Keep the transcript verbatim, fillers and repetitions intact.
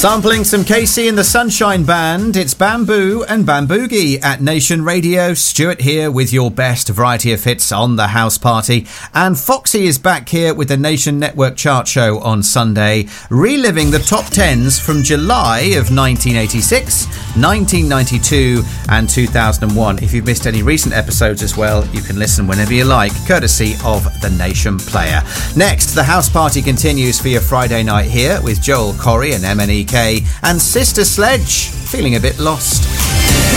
Sampling some Casey and the Sunshine Band, it's Bamboo and Bamboogie at Nation Radio. Stuart here with your best variety of hits on the house party. And Foxy is back here with the Nation Network chart show on Sunday, reliving the top tens from July of nineteen eighty-six, nineteen ninety-two and two thousand one. If you've missed any recent episodes as well, you can listen whenever you like, courtesy of the Nation Player. Next, the house party continues for your Friday night here with Joel Corry and M N E K and Sister Sledge, feeling a bit lost.